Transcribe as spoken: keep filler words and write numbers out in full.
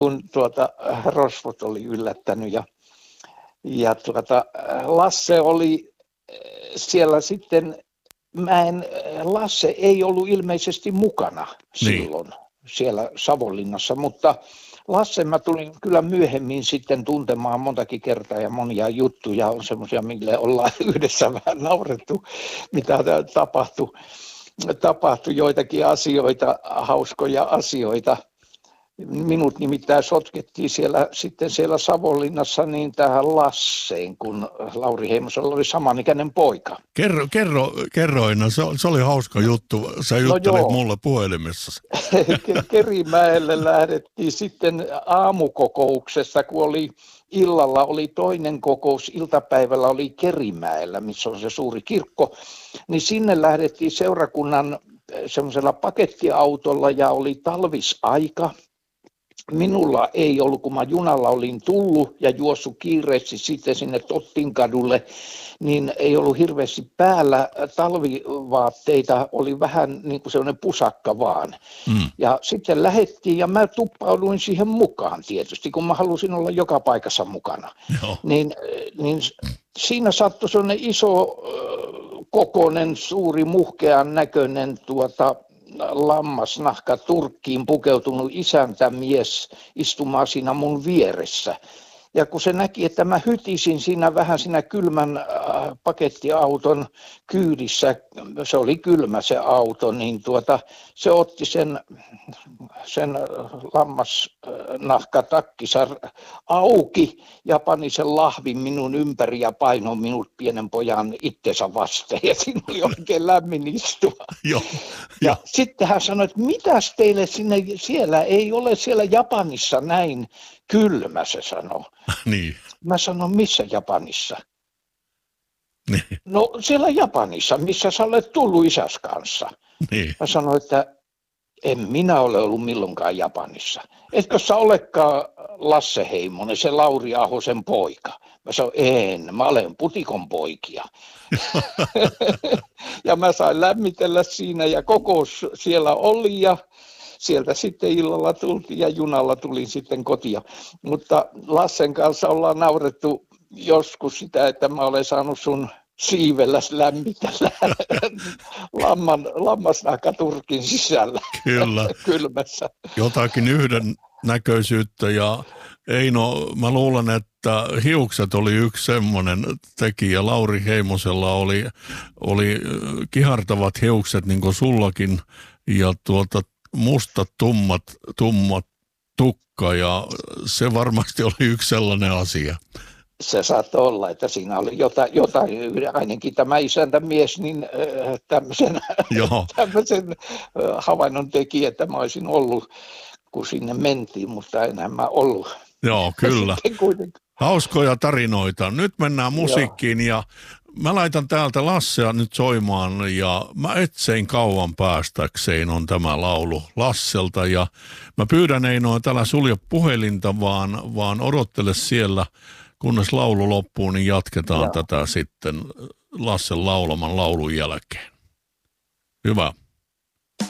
kun tuota, rosvot oli yllättänyt ja, ja tuota, Lasse oli siellä sitten, mä en, Lasse ei ollut ilmeisesti mukana silloin niin. siellä Savonlinnassa, mutta Lasse mä tulin kyllä myöhemmin sitten tuntemaan montakin kertaa ja monia juttuja on semmoisia, mille ollaan yhdessä vähän naurettu, mitä tapahtui, tapahtui joitakin asioita, hauskoja asioita. Minut nimittäin sotkettiin siellä, sitten siellä Savonlinnassa niin tähän Lasseen, kun Lauri Heimosella oli samanikäinen poika. Kerro, kerro, kerroina, se, se oli hauska juttu, sä juttelit no mulle puhelimessa. Kerimäelle lähdettiin sitten aamukokouksessa, kun oli illalla oli toinen kokous, iltapäivällä oli Kerimäellä, missä on se suuri kirkko, niin sinne lähdettiin seurakunnan semmoisella pakettiautolla ja oli talvisaika. Minulla ei ollut, kun mä junalla olin tullut ja juossut kiireesti sitten sinne Tottinkadulle, niin ei ollut hirveästi päällä talvivaatteita, oli vähän niin kuin sellainen pusakka vaan. Mm. Ja sitten lähdettiin ja mä tuppauduin siihen mukaan tietysti, kun mä halusin olla joka paikassa mukana. Niin, niin siinä sattui sellainen iso kokoinen, suuri, muhkean näköinen tuota, lammasnahka turkkiin pukeutunut isäntämies istumaan siinä mun vieressä. Ja kun se näki, että mä hytisin siinä vähän siinä kylmän äh, pakettiauton kyydissä, se oli kylmä se auto, niin tuota, se otti sen, sen lammasnahkatakkinsa auki ja pani sen lahvin minun ympäri ja painoi minut pienen pojan itsensä vasten. Ja siinä oli oikein lämmin istua. Joo, ja jo. Sitten hän sanoi, että mitäs teille sinne, siellä ei ole siellä Japanissa näin kylmä, se sanoi. Niin. Mä sanon, missä Japanissa? Niin. No siellä Japanissa, missä sä olet tullut isäs kanssa. Niin. Mä sanoin, että en minä ole ollut milloinkaan Japanissa. Etkö sä olekaan Lasse Heimonen, se Lauri Ahosen poika? Mä sanoin, en, mä olen Putikon poikia. Ja mä sain lämmitellä siinä ja kokous siellä oli ja sieltä sitten illalla tultiin ja junalla tulin sitten kotia. Mutta Lassen kanssa ollaan naurettu joskus sitä, että mä olen saanut sun siivelläs lämmitellä lamman, lammasnahkaturkin sisällä. Kyllä. Kylmässä. Jotakin yhden näköisyyttä ja Eino, mä luulen, että hiukset oli yksi semmoinen tekijä. Lauri Heimosella oli, oli kihartavat hiukset niin kuin sullakin ja tuota mustat, tummat, tummat tukka ja se varmasti oli yksi sellainen asia. Se saattoi olla, että siinä oli jotain, jotain ainakin tämä isäntämies, niin tämmöisen, tämmöisen havainnon teki, että mä olisin ollut, kun sinne mentiin, mutta enää mä ollut. Joo, kyllä. Hauskoja tarinoita. Nyt mennään musiikkiin ja mä laitan täältä Lassea nyt soimaan ja mä etsein kauan päästäkseen on tämä laulu Lasselta ja mä pyydän Einoa, että älä sulje puhelinta, vaan, vaan odottele siellä, kunnes laulu loppuu, niin jatketaan Joo. tätä sitten Lassen laulaman laulun jälkeen. Hyvä.